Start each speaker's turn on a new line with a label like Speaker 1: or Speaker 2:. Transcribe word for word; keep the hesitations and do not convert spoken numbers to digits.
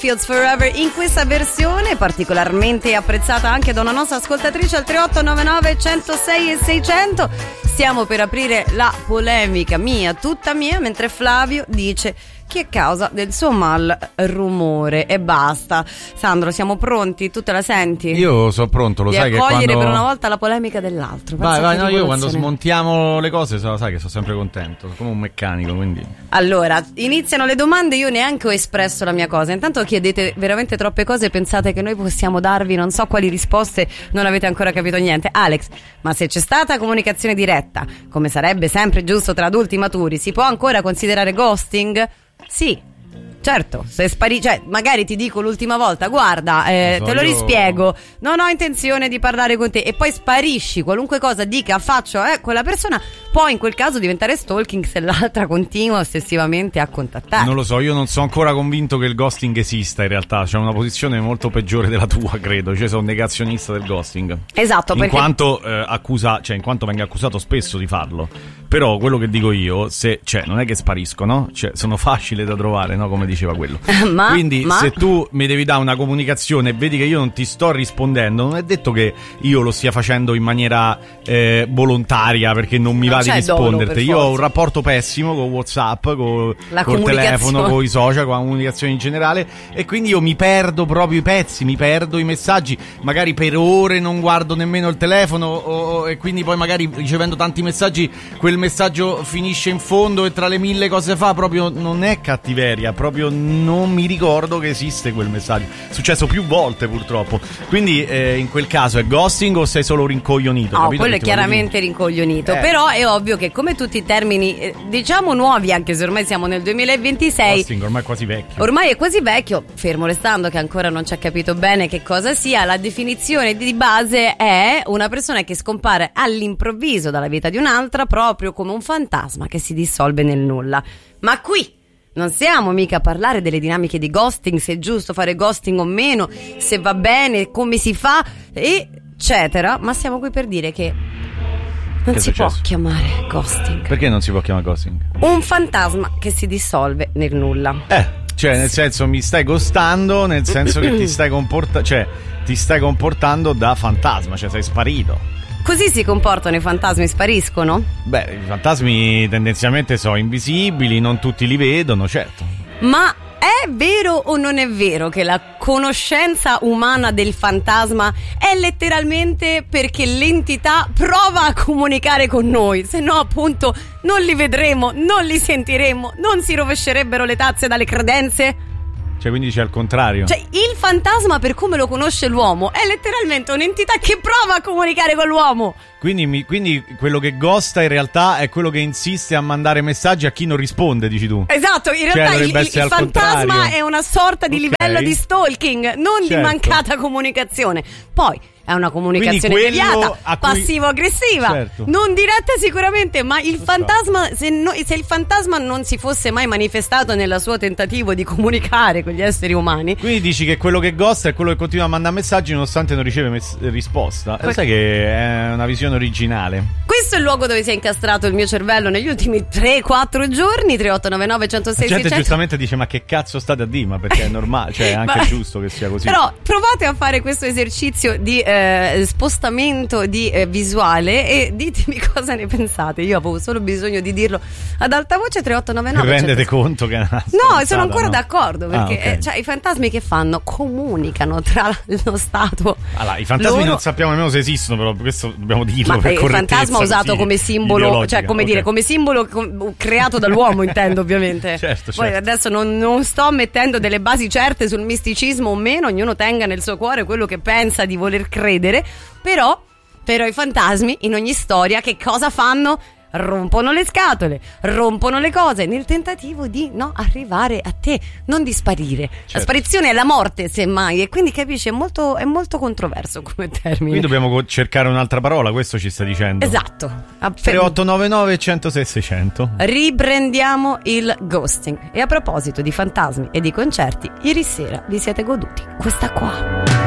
Speaker 1: Fields Forever in questa versione particolarmente apprezzata anche da una nostra ascoltatrice al tre otto nove nove, centosei e seicento. Stiamo per aprire la polemica mia, tutta mia, mentre Flavio dice che è causa del suo mal rumore e basta. Sandro, siamo pronti? Tu te la senti?
Speaker 2: Io sono pronto, lo
Speaker 1: di
Speaker 2: sai che
Speaker 1: accogliere
Speaker 2: quando...
Speaker 1: per una volta la polemica dell'altro.
Speaker 2: Vai, vai, no, io quando smontiamo le cose so, sai che sono sempre contento, come un meccanico, quindi.
Speaker 1: Allora, iniziano le domande, io neanche ho espresso la mia cosa. Intanto chiedete veramente troppe cose, pensate che noi possiamo darvi non so quali risposte, non avete ancora capito niente. Alex, ma se c'è stata comunicazione diretta, come sarebbe sempre giusto tra adulti maturi, si può ancora considerare ghosting? Sì, certo, se spari, cioè magari ti dico l'ultima volta, guarda, eh, so, te lo io... rispiego, non ho intenzione di parlare con te, e poi sparisci, qualunque cosa dica, faccio, eh, quella persona può in quel caso diventare stalking se l'altra continua ossessivamente a contattare.
Speaker 2: Non lo so, io non sono ancora convinto che il ghosting esista in realtà, c'è una posizione molto peggiore della tua, credo, cioè sono un negazionista del ghosting.
Speaker 1: Esatto,
Speaker 2: in
Speaker 1: perché...
Speaker 2: quanto eh, accusa, cioè in quanto venga accusato spesso di farlo. Però quello che dico io, se cioè non è che spariscono, cioè sono facili da trovare, no, come diceva quello.
Speaker 1: ma,
Speaker 2: Quindi
Speaker 1: ma...
Speaker 2: se tu mi devi dare una comunicazione e vedi che io non ti sto rispondendo, non è detto che io lo stia facendo in maniera eh, volontaria perché non mi non va di risponderti. Io ho un rapporto pessimo con WhatsApp, con il telefono, con i social, con la comunicazione in generale, e quindi io mi perdo proprio i pezzi, mi perdo i messaggi, magari per ore non guardo nemmeno il telefono o, e quindi poi magari ricevendo tanti messaggi quel messaggio finisce in fondo e tra le mille cose fa proprio non è cattiveria, proprio non mi ricordo che esiste quel messaggio. È successo più volte purtroppo. Quindi eh, in quel caso è ghosting o sei solo rincoglionito?
Speaker 1: No,
Speaker 2: capito?
Speaker 1: quello è chiaramente rincoglionito,
Speaker 2: eh.
Speaker 1: però è ovvio che come tutti i termini eh, diciamo nuovi, anche se ormai siamo nel duemilaventisei,
Speaker 2: ghosting ormai è quasi vecchio.
Speaker 1: Ormai è quasi vecchio, fermo restando che ancora non ci ha capito bene che cosa sia. La definizione di base è una persona che scompare all'improvviso dalla vita di un'altra, proprio come un fantasma che si dissolve nel nulla. Ma qui non stiamo mica a parlare delle dinamiche di ghosting, se è giusto fare ghosting o meno, se va bene, come si fa, eccetera. Ma siamo qui per dire che non
Speaker 2: che
Speaker 1: si può chiamare ghosting.
Speaker 2: Perché non si può chiamare ghosting?
Speaker 1: Un fantasma che si dissolve nel nulla.
Speaker 2: Eh, cioè nel senso mi stai ghostando, nel senso che ti stai comportando, cioè ti stai comportando da fantasma, cioè sei sparito.
Speaker 1: Così si comportano i fantasmi, spariscono?
Speaker 2: Beh, i fantasmi tendenzialmente sono invisibili, non tutti li vedono, certo.
Speaker 1: Ma è vero o non è vero che la conoscenza umana del fantasma è letteralmente perché l'entità prova a comunicare con noi, se no appunto non li vedremo, non li sentiremo, non si rovescerebbero le tazze dalle credenze?
Speaker 2: Cioè quindi dice al contrario.
Speaker 1: Cioè il fantasma, per come lo conosce l'uomo, è letteralmente un'entità che prova a comunicare con l'uomo.
Speaker 2: Quindi, mi, quindi quello che ghosta in realtà è quello che insiste a mandare messaggi a chi non risponde, dici tu.
Speaker 1: Esatto, in realtà
Speaker 2: cioè,
Speaker 1: il, il, il fantasma
Speaker 2: contrario.
Speaker 1: È una sorta di
Speaker 2: okay.
Speaker 1: livello di stalking, non
Speaker 2: certo.
Speaker 1: di mancata comunicazione. Poi è una comunicazione immediata, cui... passivo-aggressiva, certo. non diretta sicuramente, ma il fantasma, se, no, se il fantasma non si fosse mai manifestato nel suo tentativo di comunicare con gli esseri umani.
Speaker 2: Quindi dici che quello che ghosta è quello che continua a mandare messaggi nonostante non riceve mess- risposta. Que- Sai che è una visione originale.
Speaker 1: Questo è il luogo dove si è incastrato il mio cervello negli ultimi tre quattro giorni. Tre otto nove nove, centosei,
Speaker 2: seicento. La gente
Speaker 1: seicento.
Speaker 2: giustamente dice ma che cazzo state a dire, ma perché è normale, cioè è anche ma... giusto che sia così.
Speaker 1: Però provate a fare questo esercizio di eh, spostamento di eh, visuale e ditemi cosa ne pensate. Io avevo solo bisogno di dirlo ad alta voce. Tre otto nove nove.
Speaker 2: Rendete conto che è una
Speaker 1: no, sono ancora
Speaker 2: no?
Speaker 1: d'accordo perché
Speaker 2: ah, okay.
Speaker 1: eh, cioè, i fantasmi che fanno? Comunicano tra lo stato.
Speaker 2: Allora, i fantasmi
Speaker 1: loro...
Speaker 2: non sappiamo nemmeno se esistono, però questo dobbiamo dirlo.
Speaker 1: Ma
Speaker 2: per
Speaker 1: il fantasma usato
Speaker 2: sì,
Speaker 1: come simbolo, cioè come
Speaker 2: okay.
Speaker 1: dire, come simbolo com- creato dall'uomo, intendo ovviamente.
Speaker 2: Certo,
Speaker 1: Poi
Speaker 2: certo.
Speaker 1: adesso non, non sto mettendo delle basi certe sul misticismo o meno, ognuno tenga nel suo cuore quello che pensa di voler credere, però, però i fantasmi in ogni storia che cosa fanno? Rompono le scatole, rompono le cose nel tentativo di no arrivare a te, non di sparire. Certo. La sparizione è la morte, semmai, e quindi capisci, è molto, è molto controverso come termine.
Speaker 2: Quindi dobbiamo cercare un'altra parola, questo ci sta dicendo.
Speaker 1: Esatto.
Speaker 2: tre otto nove nove, centosei, seicento.
Speaker 1: Riprendiamo il ghosting. E a proposito di fantasmi e di concerti, ieri sera vi siete goduti questa qua.